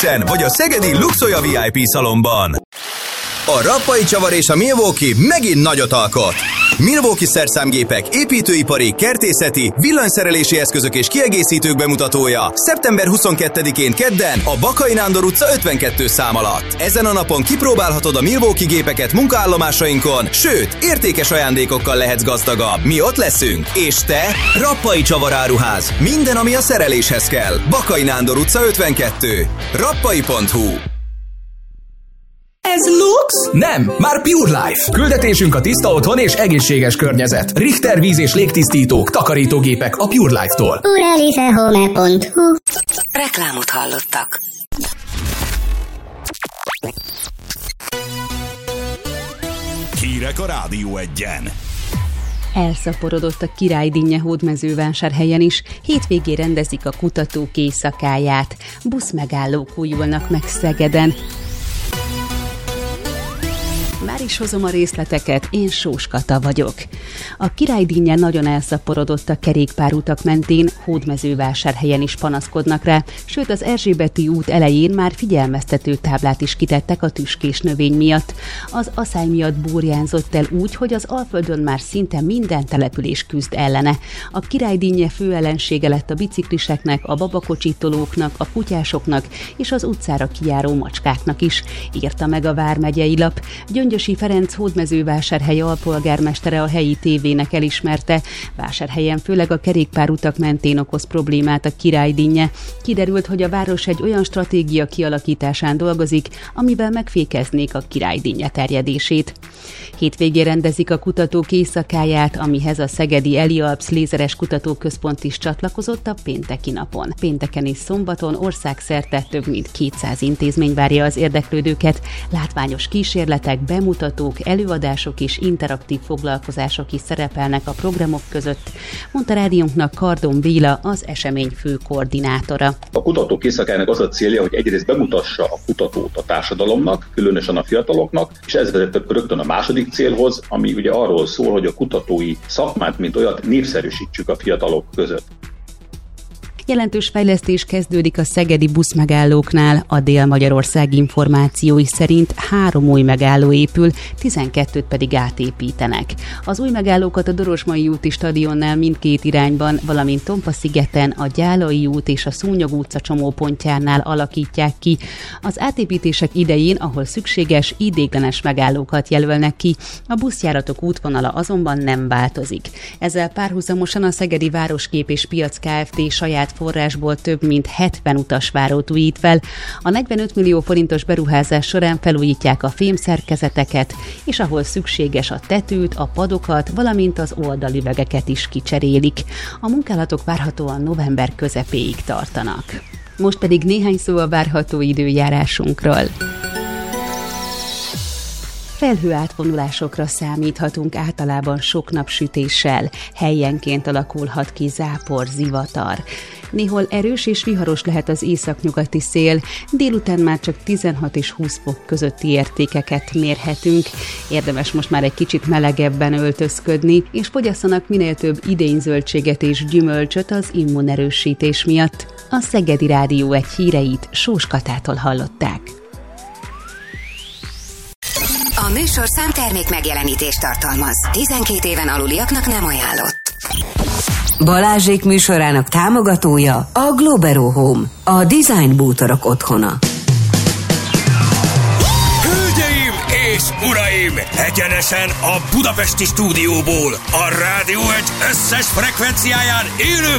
Deluxe-en vagy a szegedi Luxoja VIP szalomban. A Rappai Csavar és a Milwaukee megint nagyot alkot. Milwaukee szerszámgépek, építőipari, kertészeti, villanyszerelési eszközök és kiegészítők bemutatója szeptember 22-én kedden a Bakai Nándor utca 52 szám alatt. Ezen a napon kipróbálhatod a Milwaukee gépeket munkaállomásainkon, sőt, értékes ajándékokkal lehetsz gazdagabb. Mi ott leszünk. És te? Rappai Csavar áruház. Minden, ami a szereléshez kell. Bakai Nándor utca 52. Rappai.hu. Ez Lux? Nem, már Pure Life. Küldetésünk a tiszta otthon és egészséges környezet. Richter víz- és légtisztítók, takarítógépek a Pure Life-tól. Uralifehome.hu. Reklámot hallottak. Hírek a Rádió Egyen. Elszaporodott a Királydinnye Hódmezővásárhelyen is, hétvégén rendezik a kutatók éjszakáját. Buszmegállók újulnak meg Szegeden. Már is hozom a részleteket, én Sós Kata vagyok. A Királydinnye nagyon elszaporodott a kerékpárutak mentén, Hódmezővásárhelyen is panaszkodnak rá, sőt az Erzsébeti út elején már figyelmeztető táblát is kitettek a tüskés növény miatt. Az aszály miatt burjánzott el úgy, hogy az Alföldön már szinte minden település küzd ellene. A Királydinnye fő ellensége lett a bicikliseknek, a babakocsitolóknak, a kutyásoknak és az utcára kijáró macskáknak is, írta meg a Vármegyei Lap. Gyöngyösi Ferenc Hódmezővásárhely alpolgármestere a helyi tévének elismerte, Vásárhelyen főleg a kerékpárutak mentén okoz problémát a Királydinnye. Kiderült, hogy a város egy olyan stratégia kialakításán dolgozik, amivel megfékeznék a Királydinnye terjedését. Hétvégén rendezik a kutatók éjszakáját, amihez a szegedi Elialps Lézeres Kutatóközpont is csatlakozott a pénteki napon. Pénteken és szombaton országszerte több mint 200 intézmény várja az érdeklődőket, látványos kísérletek, bemutatók, előadások és interaktív foglalkozások is szerepelnek a programok között, mondta rádiónknak Kardon Béla, az esemény fő koordinátora. A kutatók éjszakájának az a célja, hogy egyrészt bemutassa a kutatót a társadalomnak, különösen a fiataloknak, és ez vezet rögtön a második célhoz, ami ugye arról szól, hogy a kutatói szakmát, mint olyat népszerűsítsük a fiatalok között. Jelentős fejlesztés kezdődik a szegedi buszmegállóknál, a Dél-Magyarország információi szerint 3 új megálló épül, 12-t pedig átépítenek. Az új megállókat a Dorosmai úti stadionnál mindkét irányban, valamint Tompa-szigeten, a Gyálai út és a Szúnyog utca csomópontjánál alakítják ki. Az átépítések idején, ahol szükséges, ideiglenes megállókat jelölnek ki, a buszjáratok útvonala azonban nem változik. Ezzel párhuzamosan a Szegedi Városkép és Piac Kft. Saját forrásból több mint 70 utasvárót újít fel. A 45 millió forintos beruházás során felújítják a fémszerkezeteket, és ahol szükséges a tetőt, a padokat, valamint az oldalüvegeket is kicserélik. A munkálatok várhatóan november közepéig tartanak. Most pedig néhány szó a várható időjárásunkról. Felhőátvonulásokra számíthatunk, általában sok napsütéssel, helyenként alakulhat ki zápor, zivatar. Néhol erős és viharos lehet az északnyugati szél, délután már csak 16 és 20 fok közötti értékeket mérhetünk. Érdemes most már egy kicsit melegebben öltözködni, és fogyasszanak minél több idényzöldséget és gyümölcsöt az immunerősítés miatt. A Szegedi Rádió egy híreit Sós Katától hallották. A műsorszám termék megjelenítést tartalmaz. 12 éven aluliaknak nem ajánlott. Balázsék műsorának támogatója a Globero Home, a design bútorok otthona. Hölgyeim és uraim! Egyenesen a budapesti stúdióból, a Rádió Egy összes frekvenciáján élő